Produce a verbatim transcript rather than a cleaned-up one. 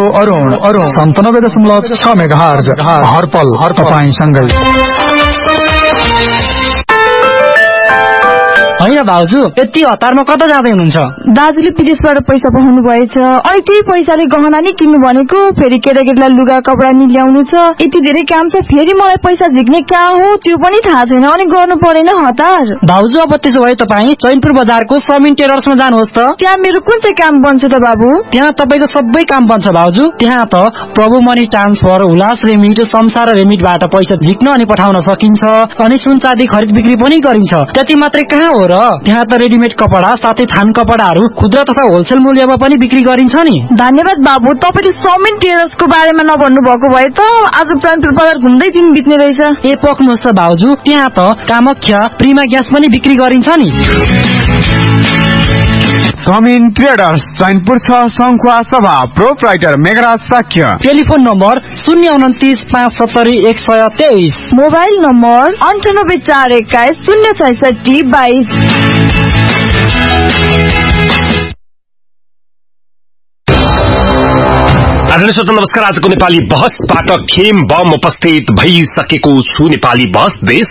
अरुण अरुण सन्तानब्बे दशमलव छ मेगाहर्ज हरपल हर तपाईसँगै। होइन भाउजू, यति हतारमा कता जाँदै हुनुहुन्छ? दाजुले विदेशबाट पैसा पठाउनु भएछ, अनि त्यही पैसाले गहना नि किन्नु भनेको, फेरि केटाकेटीलाई लुगा कपडा नि ल्याउनु छ, यति धेरै काम छ, फेरि मलाई पैसा झिक्ने कहाँ हो त्यो पनि थाहा छैन, अनि गर्नु परेन हतार। भाउजू अब त्यसो भए तपाईँ चैनपुर बजारको समिन टेलर्समा जानुहोस् त। त्यहाँ मेरो कुन चाहिँ काम बन्छ त बाबु? त्यहाँ तपाईँको सबै काम बन्छ भाउजू। त्यहाँ त प्रभु मनी ट्रान्सफर, उल्लास रेमिट, संसार रेमिटबाट पैसा झिक्न अनि पठाउन सकिन्छ, अनि सुन चाँदी खरिद बिक्री पनि गरिन्छ। त्यति मात्रै कहाँ हो र, त्यहाँ त रेडिमेड कपडा साथै थान कपडाहरू खुद्रा तथा होलसेल मूल्यमा पनि बिक्री गरिन्छ नि। धन्यवाद बाबु, तपाईँले समिन टेलर्सको बारेमा नभन्नु भएको भए त आज चैनपुर बजार घुम्दै दिन बित्ने रहेछ। ए पक्नुहोस् त भाउजू, त्यहाँ त कामख्या प्रिमा ग्यास पनि बिक्री गरिन्छ नि। समिन ट्रेडर्स चैनपुर छ सङ्खुवा सभा, proprietor Meghraj Shakya. Telephone number शून्य उन्तिस पाँच सत्तरी एक सय तेइस। मोबाइल नम्बर अन्ठानब्बे चार एक्काइस शून्य छैसठी बाइस। आदरणीय श्रोता नमस्कार। आजको नेपाली बहसबाट खेम बम उपस्थित भइसकेको छु। नेपाली बहस देश